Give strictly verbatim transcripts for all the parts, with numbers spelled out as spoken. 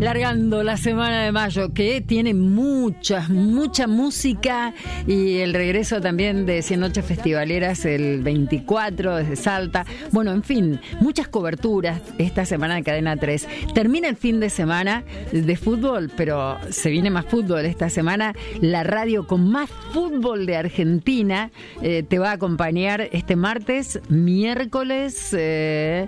Largando la semana de mayo, que tiene mucha, mucha música, y el regreso también de Cien Noches Festivaleras el veinticuatro desde Salta. Bueno, en fin, muchas coberturas esta semana de Cadena tres. Termina el fin de semana de fútbol, pero se viene más fútbol esta semana. La radio con más fútbol de Argentina eh, te va a acompañar este martes, miércoles, eh,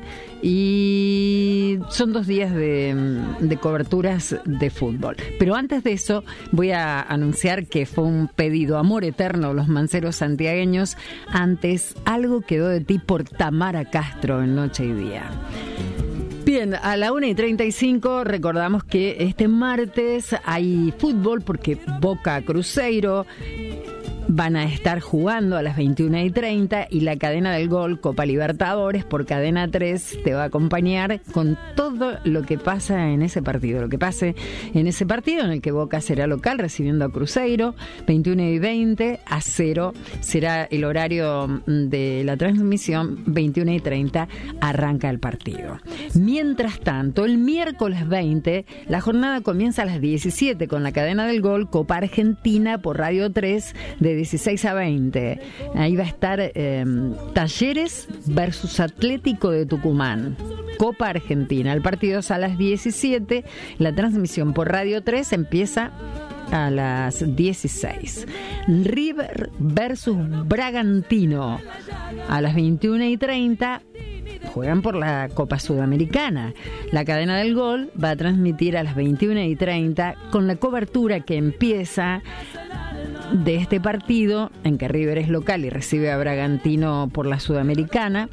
y son dos días de, de coberturas de fútbol. Pero antes de eso voy a anunciar que fue un pedido amor eterno los manceros santiagueños. Antes, Algo quedó de ti, por Tamara Castro, en Noche y Día. Bien, a la una y treinta y cinco recordamos que este martes hay fútbol porque Boca Cruzeiro van a estar jugando a las veintiuna y treinta, y la cadena del gol Copa Libertadores por Cadena tres te va a acompañar con todo lo que pasa en ese partido, lo que pase en ese partido en el que Boca será local recibiendo a Cruzeiro. Veintiuna y veinte a cero será el horario de la transmisión. Veintiuna y treinta arranca el partido. Mientras tanto, el miércoles veinte la jornada comienza a las diecisiete con la cadena del gol Copa Argentina por Radio tres de dieciséis a veinte. Ahí va a estar eh, Talleres versus Atlético de Tucumán, Copa Argentina. El partido es a las diecisiete. La transmisión por Radio tres empieza a las dieciséis. River versus Bragantino a las veintiuna y treinta. Juegan por la Copa Sudamericana. La cadena del gol va a transmitir a las veintiuna y treinta con la cobertura que empieza de este partido, en que River es local y recibe a Bragantino por la Sudamericana.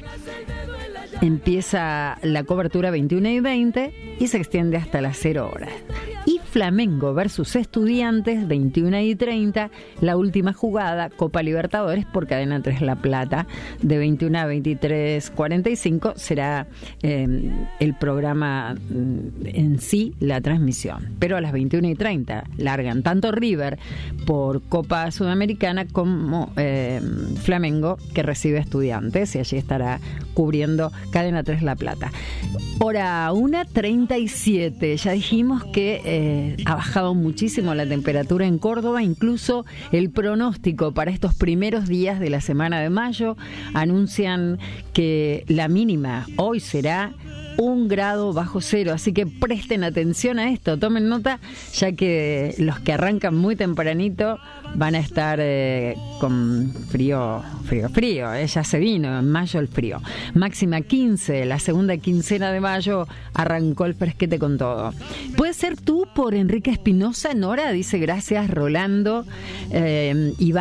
Empieza la cobertura veintiuna y veinte y se extiende hasta las cero horas. Y Flamengo versus Estudiantes, veintiuna y treinta, la última jugada, Copa Libertadores por Cadena tres La Plata, de veintiuna a veintitrés cuarenta y cinco será eh, el programa en sí, la transmisión. Pero a las veintiuna y treinta largan tanto River por Copa Sudamericana como eh, Flamengo, que recibe Estudiantes, y allí estará cubriendo Cadena tres La Plata. Hora una treinta y siete. Ya dijimos que eh, ha bajado muchísimo la temperatura en Córdoba. Incluso el pronóstico para estos primeros días de la semana de mayo anuncian que la mínima hoy será un grado bajo cero, así que presten atención a esto, tomen nota, ya que los que arrancan muy tempranito van a estar eh, con frío, frío, frío, eh, ya se vino en mayo el frío. Máxima quince, la segunda quincena de mayo arrancó el fresquete con todo. Puede ser tú por Enrique Espinosa, Nora, dice gracias Rolando, eh, y